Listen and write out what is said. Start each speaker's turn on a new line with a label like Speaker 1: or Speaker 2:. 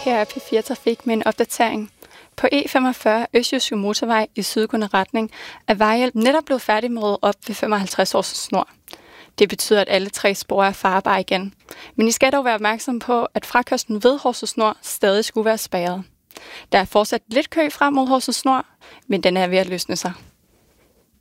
Speaker 1: her er P4 Trafik med en opdatering. På E45 Østjyske Motorvej i sydgående retning er vejhjælp netop blevet færdig med at rydde op ved 55 års snor. Det betyder, at alle 3 spor er farbare igen. Men I skal dog være opmærksom på, at frakørslen ved Horsens Nord stadig skulle være spærret. Der er fortsat lidt kø frem mod Horsens Nord, men den er ved at løsne sig.